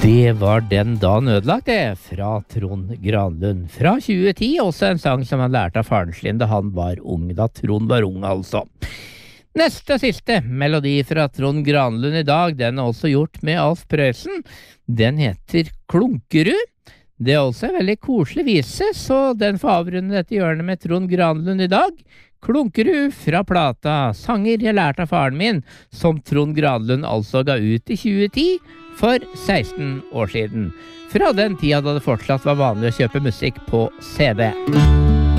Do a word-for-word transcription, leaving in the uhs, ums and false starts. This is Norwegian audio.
Det var Den dagen ødelagt, det, fra Trond Granlund. Fra tjue ti, også en sang som han lærte av faren sin da han var ung, da Trond var ung altså. Neste og siste melodi fra Trond Granlund i dag, den er også gjort med Alf Prøysen. Den heter Klunkerud. Det er også en veldig koselig vise, så den får avrunde dette hjørnet med Trond Granlund i dag. Klunkerud fra plata, sanger jeg lærte av faren min, som Trond Granlund altså ga ut i tjue ti, for seksten år siden. Fra den tida da det fortsatt var vanlig å kjøpe musikk på C D.